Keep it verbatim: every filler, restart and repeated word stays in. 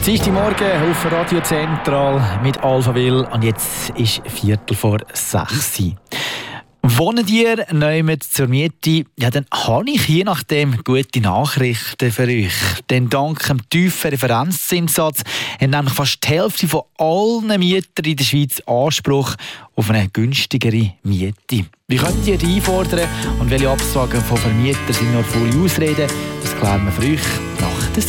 Dienstagmorgen auf Radio Zentral mit Alphaville und jetzt ist Viertel vor sechs. Wohnen ihr nicht zur Miete? Ja, dann habe ich je nachdem gute Nachrichten für euch. Denn dank dem tiefen Referenzzinssatz haben nämlich fast die Hälfte von allen Mietern in der Schweiz Anspruch auf eine günstigere Miete. Wie könnt ihr die einfordern und welche Absagen von Vermietern sind nur volle Ausreden? Das klären wir für euch nach der